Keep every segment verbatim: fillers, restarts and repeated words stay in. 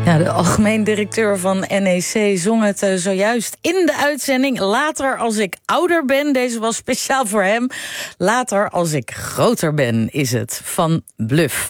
Ja, de algemeen directeur van N E C zong het uh, zojuist in de uitzending. Later als ik ouder ben, deze was speciaal voor hem. Later als ik groter ben, is het van Bluff.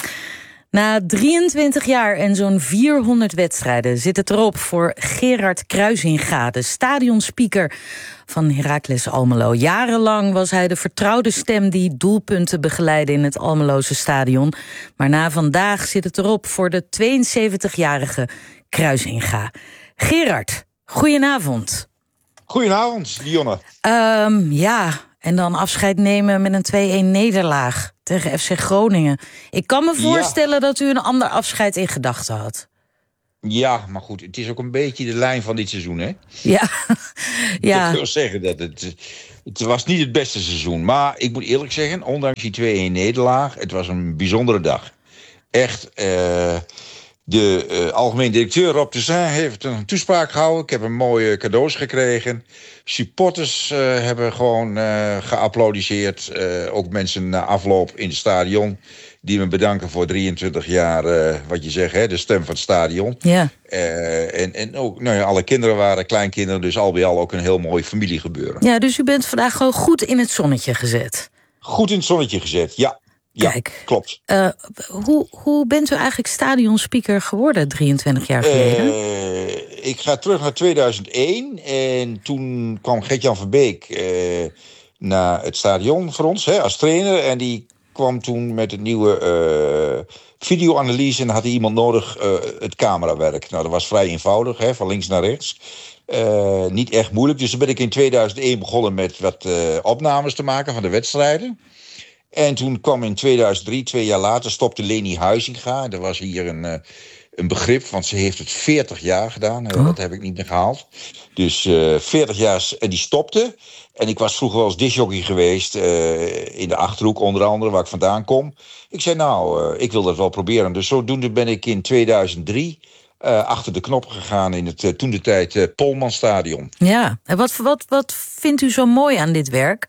Na drieëntwintig jaar en zo'n vierhonderd wedstrijden zit het erop voor Gerard Kruisinga, de stadionspeaker van Heracles Almelo. Jarenlang was hij de vertrouwde stem die doelpunten begeleidde in het Almeloze stadion. Maar na vandaag zit het erop voor de tweeënzeventigjarige Kruisinga. Gerard, goedenavond. Goedenavond, Dionne. Um, ja, en dan afscheid nemen met een twee-een nederlaag tegen F C Groningen. Ik kan me voorstellen ja. dat u een ander afscheid in gedachten had. Ja, maar goed, het is ook een beetje de lijn van dit seizoen, hè? Ja, ja. Ik wil zeggen dat het... Het was niet het beste seizoen, maar ik moet eerlijk zeggen, ondanks die twee-een nederlaag, het was een bijzondere dag. Echt, uh, de uh, algemeen directeur Rob de Saint heeft een toespraak gehouden. Ik heb een mooie cadeaus gekregen. Supporters uh, hebben gewoon uh, geapplaudiseerd. Uh, ook mensen na afloop in het stadion die me bedanken voor drieëntwintig jaar, uh, wat je zegt, hè, de stem van het stadion. Ja. Uh, en, en ook, nou ja, alle kinderen waren kleinkinderen, dus al bij al ook een heel mooi familiegebeuren. Ja, dus u bent vandaag gewoon goed in het zonnetje gezet. Goed in het zonnetje gezet, ja. Ja, Kijk, klopt. Uh, hoe, hoe bent u eigenlijk stadionspeaker geworden drieëntwintig jaar geleden? Uh, ik ga terug naar tweeduizend één. En toen kwam Gert-Jan Verbeek uh, naar het stadion voor ons, hè, als trainer. En die kwam toen met een nieuwe uh, videoanalyse en had hij iemand nodig, uh, het camerawerk. Nou, dat was vrij eenvoudig, hè, van links naar rechts. Uh, niet echt moeilijk. Dus toen ben ik in tweeduizend één begonnen met wat uh, opnames te maken van de wedstrijden. En toen kwam in tweeduizend drie, twee jaar later, stopte Leni Huizinga. Er was hier een, uh, een begrip, want ze heeft het veertig jaar gedaan. Uh, oh. Dat heb ik niet meer gehaald. Dus uh, veertig jaar, en die stopte. En ik was vroeger wel eens discjockey geweest, uh, in de Achterhoek onder andere, waar ik vandaan kom. Ik zei, nou, uh, ik wil dat wel proberen. Dus zodoende ben ik in tweeduizend drie uh, achter de knop gegaan in het uh, toentertijd uh, Polmanstadion. Ja, en wat, wat, wat vindt u zo mooi aan dit werk?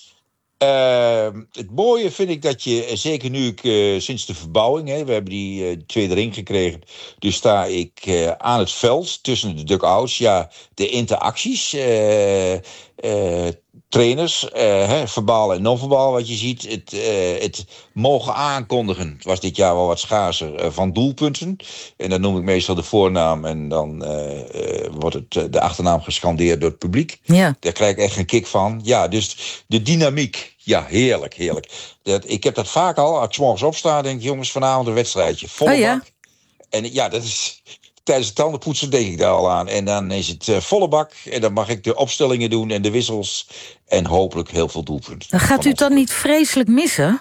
Uh, het mooie vind ik dat je, zeker nu ik uh, sinds de verbouwing, hè, we hebben die uh, tweede ring gekregen, dus sta ik uh, aan het veld tussen de duckouts, ja, de interacties, uh, uh, trainers, uh, hè, verbaal en non-verbaal, wat je ziet, het, uh, het mogen aankondigen, het was dit jaar wel wat schaarser, uh, van doelpunten, en dan noem ik meestal de voornaam en dan uh, uh, wordt het, uh, de achternaam gescandeerd door het publiek. Ja. Daar krijg ik echt een kick van. Ja, dus de dynamiek. Ja, heerlijk, heerlijk. Dat, ik heb dat vaak al, als ik 's morgens opsta, denk ik, jongens, vanavond een wedstrijdje. Volle oh, ja? bak. En ja, dat is, tijdens het tandenpoetsen denk ik daar al aan. En dan is het uh, volle bak. En dan mag ik de opstellingen doen en de wissels. En hopelijk heel veel doelpunten. Dan gaat u het dan niet vreselijk missen?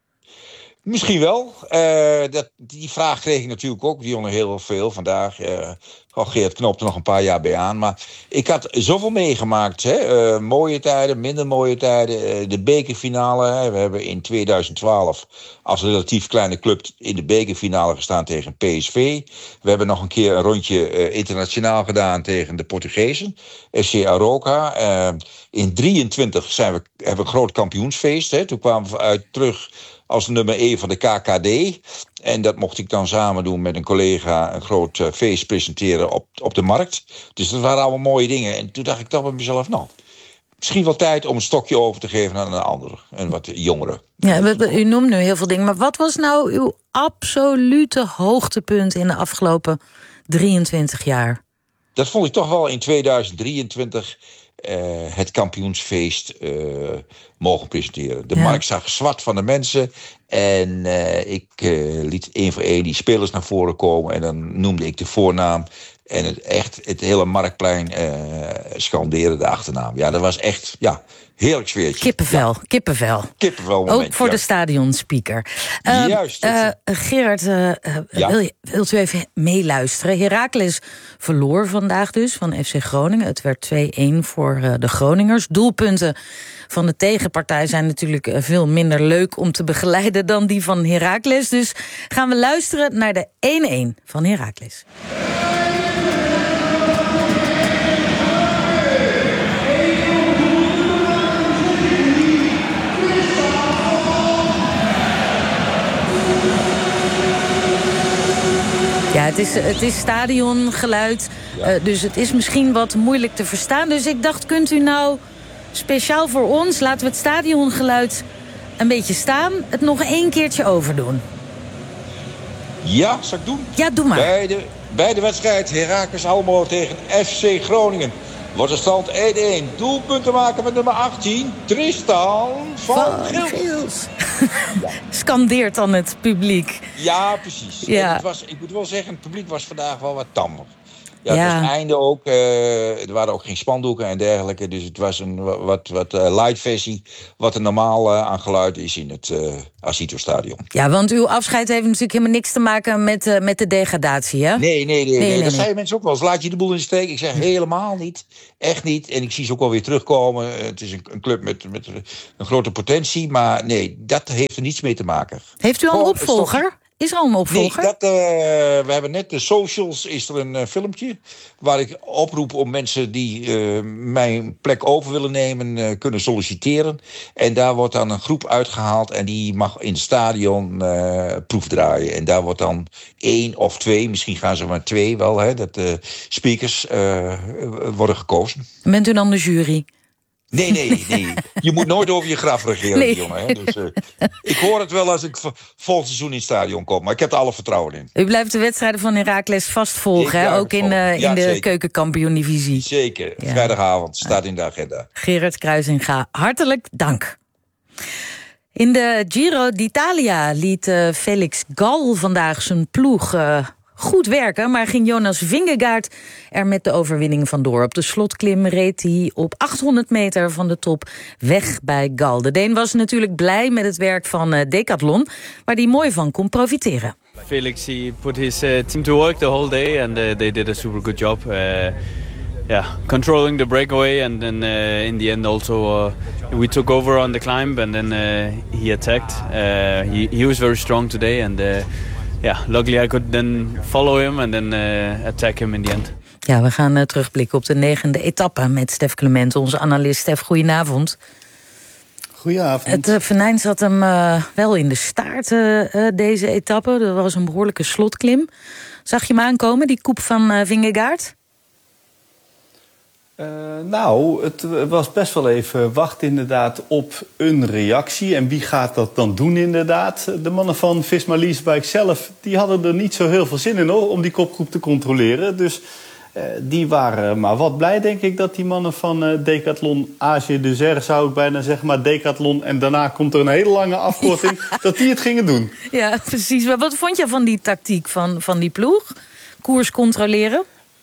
Misschien wel. Uh, dat, die vraag kreeg ik natuurlijk ook. Die jongen heel veel vandaag. Uh, oh, Geert knoopt er nog een paar jaar bij aan. Maar ik had zoveel meegemaakt. Hè? Uh, mooie tijden, minder mooie tijden. Uh, de bekerfinale. Hè? We hebben in tweeduizend twaalf als relatief kleine club in de bekerfinale gestaan tegen P S V. We hebben nog een keer een rondje uh, internationaal gedaan tegen de Portugezen. F C Aroca. Uh, in drieëntwintig zijn we, hebben we een groot kampioensfeest. Hè? Toen kwamen we uit terug als nummer één van de K K D. En dat mocht ik dan samen doen met een collega, een groot uh, feest presenteren op, op de markt. Dus dat waren allemaal mooie dingen. En toen dacht ik toch bij mezelf, nou, misschien wel tijd om een stokje over te geven aan een ander. En wat jongere. Ja, u noemt nu heel veel dingen. Maar wat was nou uw absolute hoogtepunt in de afgelopen drieëntwintig jaar? Dat vond ik toch wel in tweeduizend drieëntwintig... Uh, het kampioensfeest uh, mogen presenteren. De ja. markt zag zwart van de mensen. En uh, ik uh, liet één voor één die spelers naar voren komen. En dan noemde ik de voornaam. En het, echt het hele Marktplein uh, scanderen de achternaam. Ja, dat was echt, ja, heerlijk sfeertje. Kippenvel, ja. kippenvel. Kippenvel moment, ook voor ja. de stadionspeaker. Uh, Juist. Uh, Gerard, uh, ja. wil je, wilt u even meeluisteren? Heracles verloor vandaag dus van F C Groningen. Het werd twee-een voor uh, de Groningers. Doelpunten van de tegenpartij zijn natuurlijk uh, veel minder leuk om te begeleiden dan die van Heracles. Dus gaan we luisteren naar de één-een van Heracles. Ja, het is, het is stadiongeluid, ja. uh, dus het is misschien wat moeilijk te verstaan. Dus ik dacht, kunt u nou speciaal voor ons, laten we het stadiongeluid een beetje staan, het nog één keertje overdoen? Ja, zal ik doen? Ja, doe maar. Bij de, bij de wedstrijd Heracles Almelo tegen F C Groningen wordt de stand één-één. Doelpunten maken met nummer achttien, Tristan van, van Gils. Gils. Ja. Scandeert dan het publiek. Ja, precies. Ja. Het was, ik moet wel zeggen, het publiek was vandaag wel wat tammer. Ja, ja. Het was het einde ook. Uh, er waren ook geen spandoeken en dergelijke. Dus het was een wat, wat uh, light versie. Wat er normaal uh, aan geluid is in het uh, Azito-stadion. Ja, want uw afscheid heeft natuurlijk helemaal niks te maken met, uh, met de degradatie, hè? Nee, nee, nee. nee, nee, nee dat nee. zeiden mensen ook wel eens. Laat je de boel in de steek. Ik zeg helemaal niet. Echt niet. En ik zie ze ook wel weer terugkomen. Het is een, een club met, met een grote potentie. Maar nee, dat heeft er niets mee te maken. Heeft u al een opvolger? Is er al een opvolger? Nee, dat, uh, we hebben net de socials, is er een uh, filmpje waar ik oproep om mensen die uh, mijn plek over willen nemen, uh, kunnen solliciteren. En daar wordt dan een groep uitgehaald en die mag in het stadion uh, proefdraaien. En daar wordt dan één of twee, misschien gaan ze maar twee wel, hè, dat de uh, speakers uh, worden gekozen. Bent u dan de jury? Nee, nee, nee. Je moet nooit over je graf regeren, nee. jongen. Hè? Dus, uh, ik hoor het wel als ik volgend seizoen in het stadion kom. Maar ik heb er alle vertrouwen in. U blijft de wedstrijden van Heracles vast volgen, hè? Ook in, uh, ja, in de zeker. keukenkampioen-divisie. Zeker. Ja. Vrijdagavond staat in de agenda. Gerard Kruisinga, hartelijk dank. In de Giro d'Italia liet uh, Felix Gal vandaag zijn ploeg Uh, goed werken, maar ging Jonas Vingegaard er met de overwinning vandoor. Op de slotklim reed hij op achthonderd meter van de top weg bij Gal. De Deen was natuurlijk blij met het werk van uh, Decathlon, waar hij mooi van kon profiteren. Felix he put his uh, team to work the whole day and uh, they did a super good job. Uh, yeah, controlling the breakaway and then uh, in the end also uh, we took over on the climb and then uh, he attacked. Uh, he, he was very strong today and uh, yeah, luckily I could then follow him and then uh, attack him in the end. Ja, we gaan uh, terugblikken op de negende etappe met Stef Clement, onze analist. Stef, goedenavond. Goedenavond. Het uh, venijn zat hem uh, wel in de staart, uh, uh, deze etappe. Er was een behoorlijke slotklim. Zag je hem aankomen, die koep van uh, Vingegaard? Uh, nou, het was best wel even wachten inderdaad op een reactie. En wie gaat dat dan doen inderdaad? De mannen van Visma Leasebike zelf, die hadden er niet zo heel veel zin in hoor, om die kopgroep te controleren. Dus uh, die waren maar wat blij denk ik dat die mannen van uh, Decathlon, A G Desert zou ik bijna zeggen, maar Decathlon en daarna komt er een hele lange afkorting, ja. dat die het gingen doen. Ja, precies. Maar wat vond je van die tactiek van, van die ploeg? Koers controleren?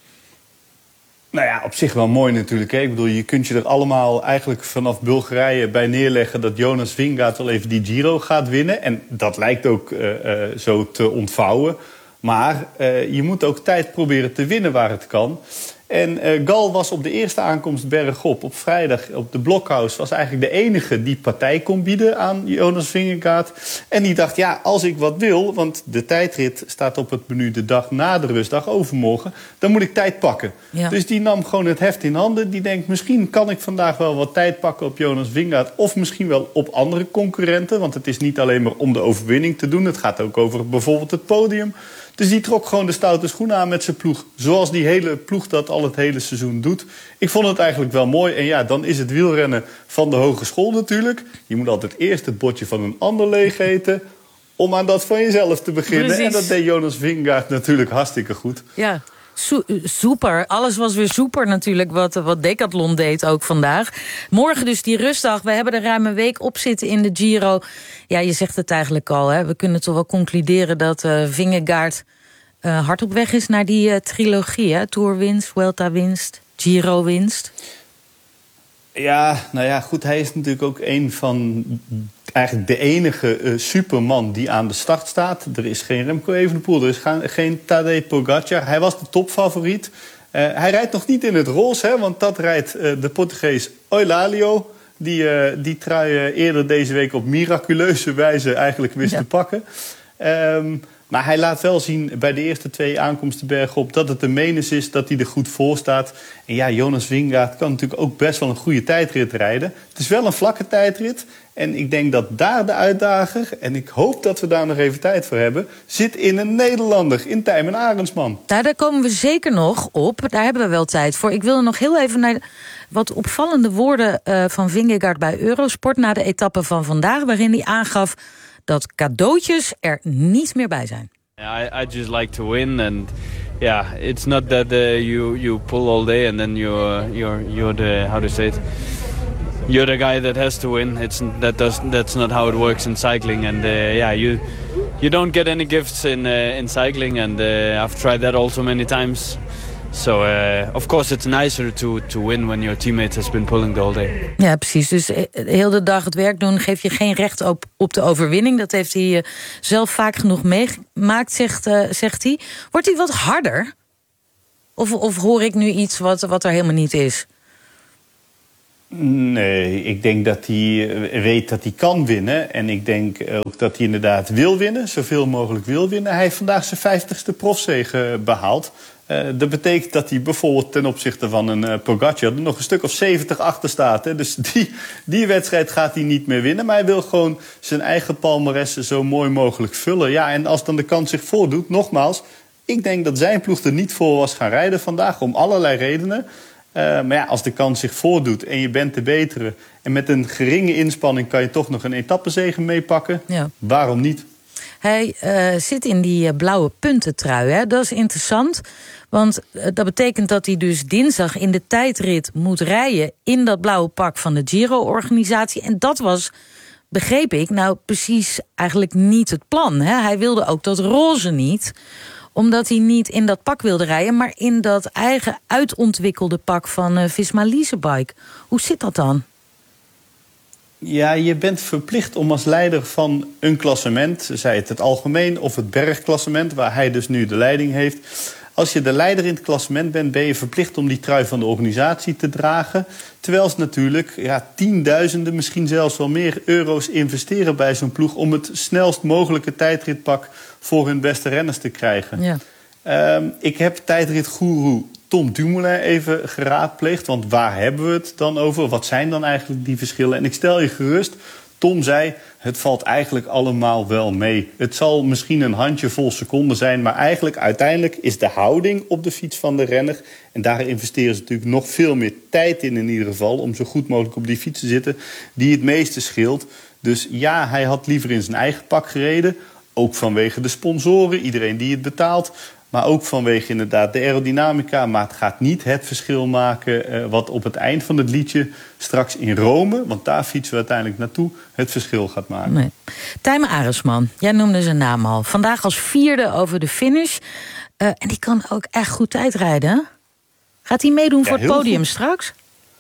Nou ja, op zich wel mooi natuurlijk. Hè? Ik bedoel, je kunt je er allemaal eigenlijk vanaf Bulgarije bij neerleggen dat Jonas Vingegaard wel even die Giro gaat winnen. En dat lijkt ook uh, uh, zo te ontvouwen. Maar uh, je moet ook tijd proberen te winnen waar het kan. En uh, Gal was op de eerste aankomst bergop op vrijdag op de Blockhouse, was eigenlijk de enige die partij kon bieden aan Jonas Vingegaard. En die dacht, ja, als ik wat wil, want de tijdrit staat op het menu de dag na de rustdag overmorgen, dan moet ik tijd pakken. Ja. Dus die nam gewoon het heft in handen. Die denkt, misschien kan ik vandaag wel wat tijd pakken op Jonas Vingegaard, of misschien wel op andere concurrenten, want het is niet alleen maar om de overwinning te doen, het gaat ook over bijvoorbeeld het podium. Dus die trok gewoon de stoute schoenen aan met zijn ploeg. Zoals die hele ploeg dat al het hele seizoen doet. Ik vond het eigenlijk wel mooi. En ja, dan is het wielrennen van de hogeschool natuurlijk. Je moet altijd eerst het bordje van een ander leeg eten om aan dat van jezelf te beginnen. Precies. En dat deed Jonas Vingegaard natuurlijk hartstikke goed. Ja. So- super. Alles was weer super natuurlijk wat, wat Decathlon deed ook vandaag. Morgen dus die rustdag. We hebben er ruim een week op zitten in de Giro. Ja, je zegt het eigenlijk al. Hè? We kunnen toch wel concluderen dat uh, Vingegaard uh, hard op weg is naar die uh, trilogie. Hè? Tour-winst, Vuelta-winst, Giro-winst. Ja, nou ja, goed. Hij is natuurlijk ook een van eigenlijk de enige uh, superman die aan de start staat. Er is geen Remco Evenepoel, er is geen, geen Tadej Pogacar. Hij was de topfavoriet. Uh, hij rijdt nog niet in het roze, hè, want dat rijdt uh, de Portugees Eulálio. Die, uh, die trui uh, eerder deze week op miraculeuze wijze eigenlijk wist ja. te pakken. Um, Maar hij laat wel zien bij de eerste twee aankomsten bergop dat het de menens is, dat hij er goed voor staat. En ja, Jonas Vingegaard kan natuurlijk ook best wel een goede tijdrit rijden. Het is wel een vlakke tijdrit. En ik denk dat daar de uitdager, en ik hoop dat we daar nog even tijd voor hebben, zit in een Nederlander, in Tijmen Arendsman. Nou, daar komen we zeker nog op. Daar hebben we wel tijd voor. Ik wil nog heel even naar wat opvallende woorden uh, van Vingegaard bij Eurosport na de etappe van vandaag, waarin hij aangaf dat cadeautjes er niet meer bij zijn. I, I just like to win, and yeah, it's not that uh, you you pull all day and then you uh, you're you're the how to say it. You're the guy that has to win. It's that does that's not how it works in cycling. And uh, yeah, you you don't get any gifts in uh, in cycling. And uh, I've tried that also many times. So uh, of course it's nicer to to win when your teammate has been pulling the whole day. Ja, precies. Dus heel de dag het werk doen geeft je geen recht op, op de overwinning. Dat heeft hij uh, zelf vaak genoeg meegemaakt, zegt, uh, zegt hij. Wordt hij wat harder? Of, of hoor ik nu iets wat, wat er helemaal niet is? Nee, ik denk dat hij weet dat hij kan winnen. En ik denk ook dat hij inderdaad wil winnen, zoveel mogelijk wil winnen. Hij heeft vandaag zijn vijftigste profzege behaald. Uh, dat betekent dat hij bijvoorbeeld ten opzichte van een uh, Pogacar er nog een stuk of zeventig achter staat. Hè. Dus die, die wedstrijd gaat hij niet meer winnen. Maar hij wil gewoon zijn eigen palmares zo mooi mogelijk vullen. Ja, en als dan de kans zich voordoet, nogmaals, ik denk dat zijn ploeg er niet voor was gaan rijden vandaag, om allerlei redenen. Uh, maar ja, als de kans zich voordoet en je bent de betere, en met een geringe inspanning kan je toch nog een etappezege meepakken, ja. Waarom niet? Hij uh, zit in die uh, blauwe puntentrui, hè? Dat is interessant. Want uh, dat betekent dat hij dus dinsdag in de tijdrit moet rijden in dat blauwe pak van de Giro-organisatie. En dat was, begreep ik, nou precies eigenlijk niet het plan. Hè? Hij wilde ook dat roze niet, omdat hij niet in dat pak wilde rijden, maar in dat eigen uitontwikkelde pak van uh, Visma Leasebike. Hoe zit dat dan? Ja, je bent verplicht om als leider van een klassement, zij het het algemeen of het bergklassement, waar hij dus nu de leiding heeft. Als je de leider in het klassement bent, ben je verplicht om die trui van de organisatie te dragen. Terwijl ze natuurlijk ja, tienduizenden, misschien zelfs wel meer euro's investeren bij zo'n ploeg om het snelst mogelijke tijdritpak voor hun beste renners te krijgen. Ja. Um, ik heb tijdritgoeroe Tom Dumoulin even geraadpleegd. Want waar hebben we het dan over? Wat zijn dan eigenlijk die verschillen? En ik stel je gerust, Tom zei, het valt eigenlijk allemaal wel mee. Het zal misschien een handjevol seconden zijn, maar eigenlijk uiteindelijk is de houding op de fiets van de renner, en daar investeren ze natuurlijk nog veel meer tijd in in ieder geval, om zo goed mogelijk op die fiets te zitten, die het meeste scheelt. Dus ja, hij had liever in zijn eigen pak gereden, ook vanwege de sponsoren, iedereen die het betaalt, maar ook vanwege inderdaad de aerodynamica. Maar het gaat niet het verschil maken uh, wat op het eind van het liedje straks in Rome, want daar fietsen we uiteindelijk naartoe, het verschil gaat maken. Nee. Tijmen Arendsman, jij noemde zijn naam al. Vandaag als vierde over de finish. Uh, en die kan ook echt goed tijdrijden. Gaat hij meedoen ja, voor het podium goed. straks?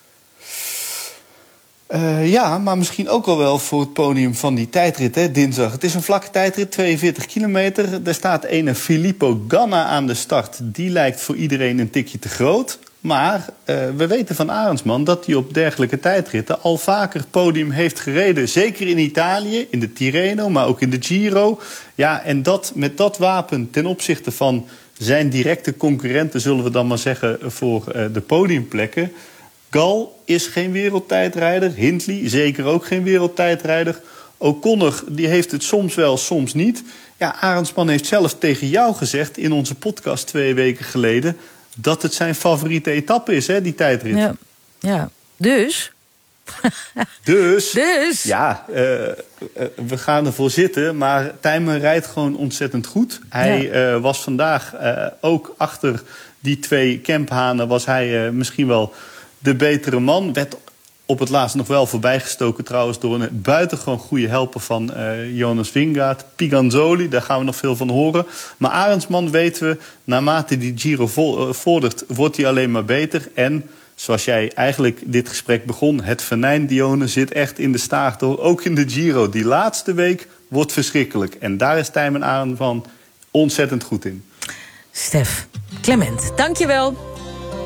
Uh, ja, maar misschien ook al wel voor het podium van die tijdrit, hè, dinsdag. Het is een vlakke tijdrit, tweeënveertig kilometer. Er staat ene Filippo Ganna aan de start. Die lijkt voor iedereen een tikje te groot. Maar uh, we weten van Arendsman dat hij op dergelijke tijdritten al vaker het podium heeft gereden. Zeker in Italië, in de Tirreno, maar ook in de Giro. Ja, en dat, met dat wapen ten opzichte van zijn directe concurrenten, zullen we dan maar zeggen, voor uh, de podiumplekken. Gal is geen wereldtijdrijder. Hindley zeker ook geen wereldtijdrijder. O'Connor die heeft het soms wel, soms niet. Ja, Arendsman heeft zelf tegen jou gezegd in onze podcast twee weken geleden dat het zijn favoriete etappe is, hè, die tijdrit. Ja, ja. Dus? dus? Dus? Ja, uh, uh, we gaan ervoor zitten, maar Tijmen rijdt gewoon ontzettend goed. Hij ja. uh, was vandaag uh, ook achter die twee Kemphanen, was hij uh, misschien wel de betere man. Werd op het laatst nog wel voorbijgestoken trouwens door een buitengewoon goede helper van uh, Jonas Vingegaard. Piganzoli, daar gaan we nog veel van horen. Maar Arendsman weten we, naarmate die Giro vo- uh, vordert, wordt hij alleen maar beter. En zoals jij eigenlijk dit gesprek begon, het venijn Dione zit echt in de staart hoor. Ook in de Giro. Die laatste week wordt verschrikkelijk. En daar is Tijmen Arendsman ontzettend goed in. Stef Clement, dankjewel.